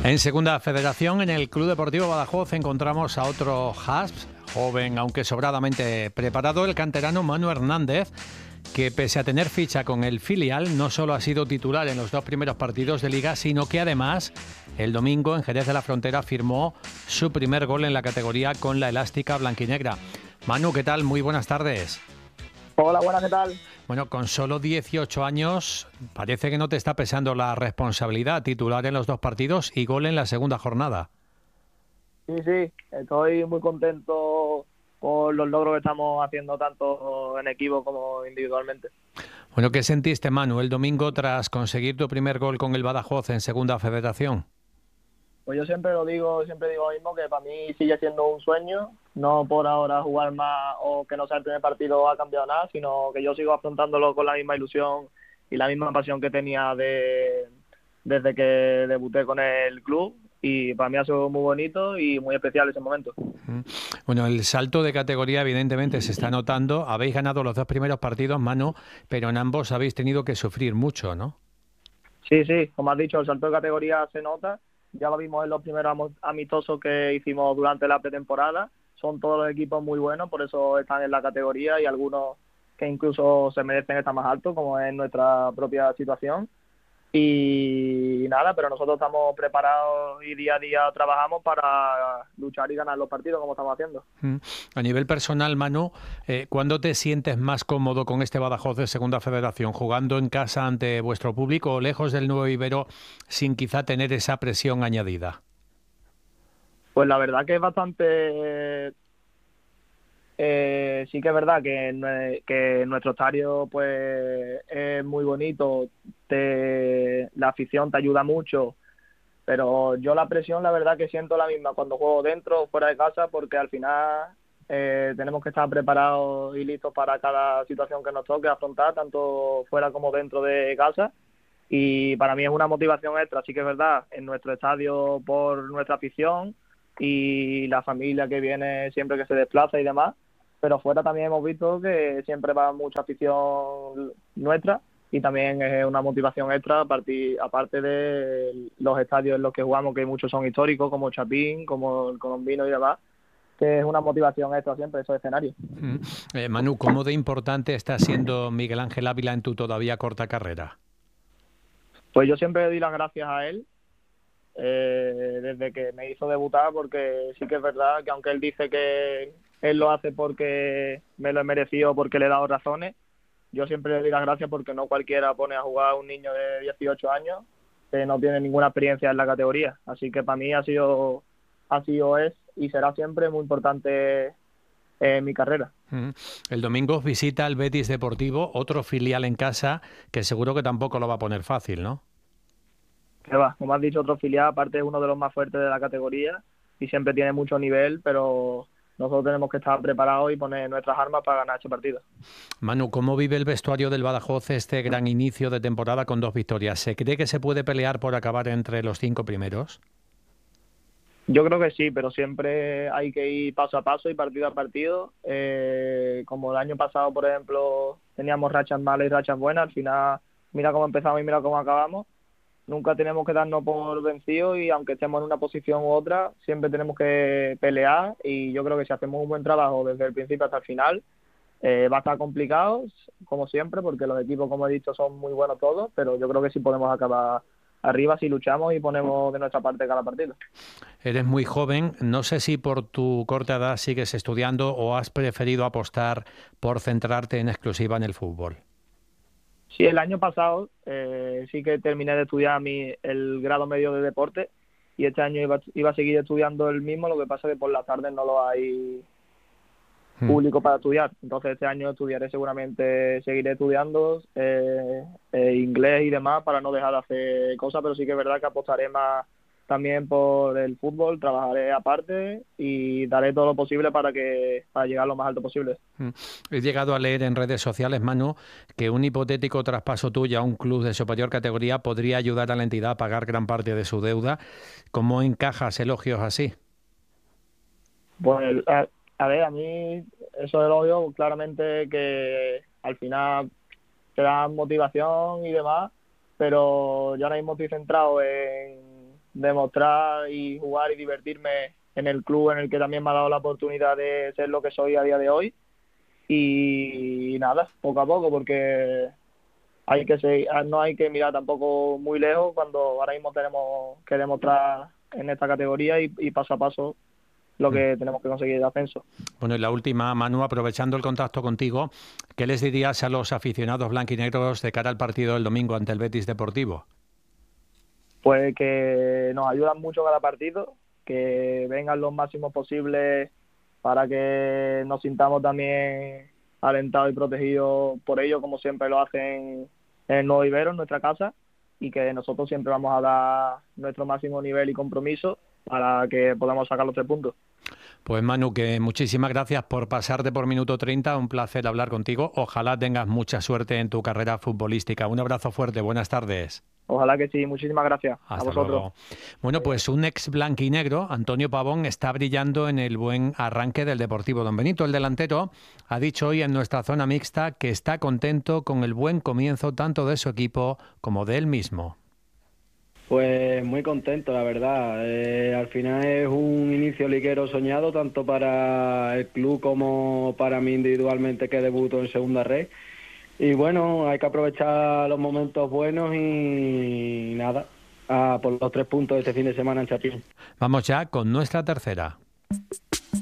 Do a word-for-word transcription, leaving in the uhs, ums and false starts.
En Segunda Federación, en el Club Deportivo Badajoz, encontramos a otro Hasp, joven aunque sobradamente preparado, el canterano Manu Hernández, que pese a tener ficha con el filial, no solo ha sido titular en los dos primeros partidos de Liga, sino que además el domingo en Jerez de la Frontera firmó su primer gol en la categoría con la elástica blanquinegra. Manu, ¿qué tal? Muy buenas tardes. Hola, buenas, ¿qué tal? Bueno, con solo dieciocho años, parece que no te está pesando la responsabilidad, titular en los dos partidos y gol en la segunda jornada. Sí, sí, estoy muy contento por los logros que estamos haciendo tanto en equipo como individualmente. Bueno, ¿qué sentiste, Manu, el domingo tras conseguir tu primer gol con el Badajoz en Segunda Federación? Pues yo siempre lo digo, siempre digo lo mismo, que para mí sigue siendo un sueño, no por ahora jugar más o que no sea el primer partido ha cambiado nada, sino que yo sigo afrontándolo con la misma ilusión y la misma pasión que tenía de, desde que debuté con el club, y para mí ha sido muy bonito y muy especial ese momento. Bueno, el salto de categoría evidentemente se está notando. Habéis ganado los dos primeros partidos, Manu, pero en ambos habéis tenido que sufrir mucho, ¿no? Sí, sí, como has dicho, el salto de categoría se nota. Ya lo vimos en los primeros amistosos que hicimos durante la pretemporada. Son todos los equipos muy buenos, por eso están en la categoría, y algunos que incluso se merecen estar más altos, como es nuestra propia situación. Y nada, pero nosotros estamos preparados y día a día trabajamos para luchar y ganar los partidos como estamos haciendo. A nivel personal, Manu, eh, ¿cuándo te sientes más cómodo con este Badajoz de Segunda Federación? ¿Jugando en casa ante vuestro público o lejos del Nuevo Ibero sin quizá tener esa presión añadida? Pues la verdad que es bastante... Eh, sí que es verdad que, que nuestro estadio pues es muy bonito, te, la afición te ayuda mucho, pero yo la presión la verdad que siento la misma cuando juego dentro o fuera de casa, porque al final eh, tenemos que estar preparados y listos para cada situación que nos toque afrontar, tanto fuera como dentro de casa, y para mí es una motivación extra. Sí que es verdad, en nuestro estadio por nuestra afición y la familia que viene siempre que se desplaza y demás, pero fuera también hemos visto que siempre va mucha afición nuestra, y también es una motivación extra a partir, aparte de los estadios en los que jugamos, que muchos son históricos, como Chapín, como el Colombino y demás, que es una motivación extra siempre esos escenarios. Mm. Eh, Manu, ¿cómo de importante está siendo Miguel Ángel Ávila en tu todavía corta carrera? Pues yo siempre le doy las gracias a él, eh, desde que me hizo debutar, porque sí que es verdad que aunque él dice que él lo hace porque me lo he merecido, porque le he dado razones, yo siempre le doy las gracias porque no cualquiera pone a jugar a un niño de dieciocho años que no tiene ninguna experiencia en la categoría. Así que para mí ha sido, ha sido es y será siempre muy importante en mi carrera. El domingo os visita el Betis Deportivo, otro filial en casa, que seguro que tampoco lo va a poner fácil, ¿no? Que va, como has dicho, otro filial, aparte es uno de los más fuertes de la categoría y siempre tiene mucho nivel, pero nosotros tenemos que estar preparados y poner nuestras armas para ganar este partido. Manu, ¿cómo vive el vestuario del Badajoz este gran inicio de temporada con dos victorias? ¿Se cree que se puede pelear por acabar entre los cinco primeros? Yo creo que sí, pero siempre hay que ir paso a paso y partido a partido. Eh, como el año pasado, por ejemplo, teníamos rachas malas y rachas buenas. Al final, mira cómo empezamos y mira cómo acabamos. Nunca tenemos que darnos por vencidos, y aunque estemos en una posición u otra, siempre tenemos que pelear, y yo creo que si hacemos un buen trabajo desde el principio hasta el final, eh, va a estar complicado, como siempre, porque los equipos, como he dicho, son muy buenos todos, pero yo creo que sí podemos acabar arriba si luchamos y ponemos de nuestra parte cada partido. Eres muy joven, no sé si por tu corta edad sigues estudiando o has preferido apostar por centrarte en exclusiva en el fútbol. Sí, el año pasado eh, sí que terminé de estudiar mi, el grado medio de deporte, y este año iba, iba a seguir estudiando el mismo, lo que pasa es que por las tardes no lo hay público para estudiar. Entonces este año estudiaré seguramente, seguiré estudiando eh, eh, inglés y demás para no dejar de hacer cosas, pero sí que es verdad que apostaré más también por el fútbol, trabajaré aparte y daré todo lo posible para que para llegar lo más alto posible. He llegado a leer en redes sociales, Manu, que un hipotético traspaso tuyo a un club de superior categoría podría ayudar a la entidad a pagar gran parte de su deuda. ¿Cómo encajas elogios así? Pues a, a ver, a mí eso del odio, claramente que al final te da motivación y demás, pero yo ahora mismo estoy centrado en, demostrar y jugar y divertirme en el club en el que también me ha dado la oportunidad de ser lo que soy a día de hoy. Y nada, poco a poco, porque hay que seguir, no hay que mirar tampoco muy lejos cuando ahora mismo tenemos que demostrar en esta categoría y, y paso a paso lo que tenemos que conseguir de ascenso. Bueno, y la última, Manu, aprovechando el contacto contigo, ¿qué les dirías a los aficionados blanquinegros de cara al partido del domingo ante el Betis Deportivo? Pues que nos ayudan mucho cada partido, que vengan los máximos posibles para que nos sintamos también alentados y protegidos por ellos, como siempre lo hacen en el Nuevo Ibero, en nuestra casa, y que nosotros siempre vamos a dar nuestro máximo nivel y compromiso para que podamos sacar los tres puntos. Pues Manu, que muchísimas gracias por pasarte por Minuto treinta, un placer hablar contigo. Ojalá tengas mucha suerte en tu carrera futbolística. Un abrazo fuerte, buenas tardes. Ojalá que sí, muchísimas gracias. Hasta a vosotros. Luego. Bueno, pues un ex blanquinegro, Antonio Pavón, está brillando en el buen arranque del Deportivo Don Benito. El delantero ha dicho hoy en nuestra zona mixta que está contento con el buen comienzo tanto de su equipo como de él mismo. Pues muy contento, la verdad. Eh, al final es un inicio liguero soñado, tanto para el club como para mí individualmente, que debuto en Segunda Red. Y bueno, hay que aprovechar los momentos buenos y nada, a por los tres puntos de este fin de semana en Chapín. Vamos ya con nuestra tercera.